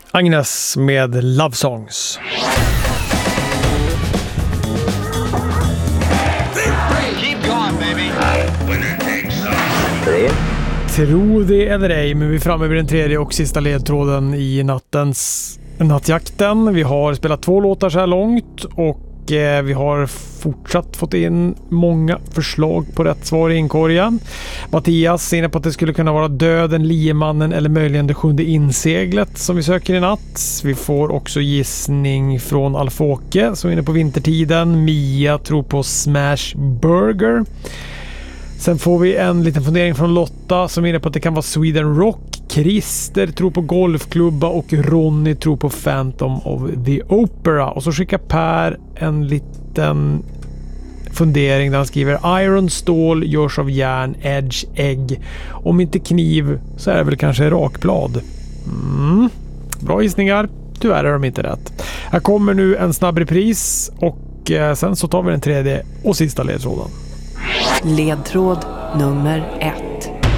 Agnes med Love Songs. Tro det eller ej, men vi är framme vid den tredje och sista ledtråden i nattjakten. Vi har spelat 2 låtar så här långt och vi har fortsatt fått in många förslag på rätt svar i inkorgen. Mattias är inne på att det skulle kunna vara Döden, Liemannen eller möjligen Det sjunde inseglet som vi söker i natt. Vi får också gissning från Alfåke som är inne på Vintertiden. Mia tror på Smash Burger. Sen får vi en liten fundering från Lotta som är inne på att det kan vara Sweden Rock. Christer tror på Golfklubba och Ronny tror på Phantom of the Opera. Och så skickar Per en liten fundering där han skriver Iron, stål, görs av järn, edge, ägg. Om inte kniv så är det väl kanske rakblad. Bra gissningar. Tyvärr är de inte rätt. Här kommer nu en snabb repris och sen så tar vi den tredje och sista ledtråden. Ledtråd nummer 1.